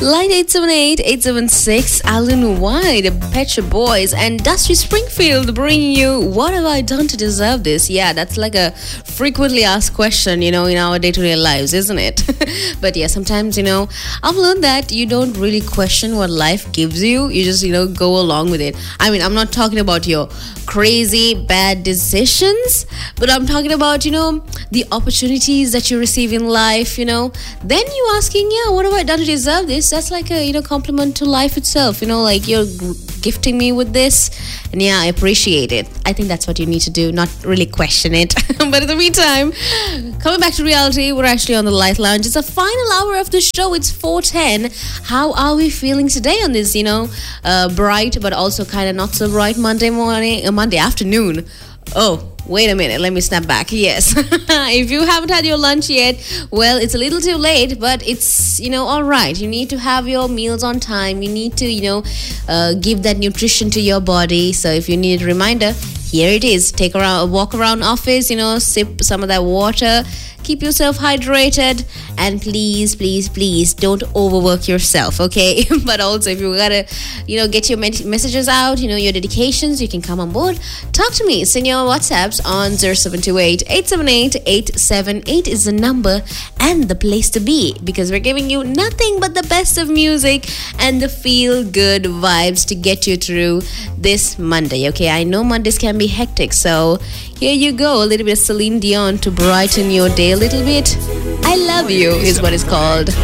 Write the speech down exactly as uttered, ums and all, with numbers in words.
Line eight seven eight, eight seven six, Alan White, Pet Shop Boys, and Dusty Springfield bringing you What Have I Done to Deserve This? Yeah, that's like a frequently asked question, you know, in our day-to-day lives, isn't it? But yeah, sometimes, you know, I've learned that you don't really question what life gives you. You just, you know, go along with it. I mean, I'm not talking about your crazy bad decisions, but I'm talking about, you know, the opportunities that you receive in life, you know. Then you asking, yeah, what have I done to deserve this? That's like a, you know, compliment to life itself, you know, like you're g- gifting me with this, and yeah, I appreciate it. I think that's what you need to do, not really question it. But in the meantime, coming back to reality, we're actually on the Light Lounge. It's a final hour of the show. It's four ten. How are we feeling today on this, you know, uh, bright but also kind of not so bright Monday morning, uh, Monday afternoon? Oh, wait a minute. Let me snap back. Yes. If you haven't had your lunch yet, well, it's a little too late, but it's, you know, all right. You need to have your meals on time. You need to, you know, uh, give that nutrition to your body. So if you need a reminder, here it is. Take around, a walk around office, you know, sip some of that water. Keep yourself hydrated, and please, please, please don't overwork yourself, okay? But also, if you gotta, you know, get your messages out, you know, your dedications, you can come on board. Talk to me. Send your WhatsApps on zero seven two eight, eight seven eight, eight seven eight is the number and the place to be, because we're giving you nothing but the best of music and the feel-good vibes to get you through this Monday, okay? I know Mondays can be hectic, so here you go. A little bit of Celine Dion to brighten your day a little bit. I Love You is what it's called.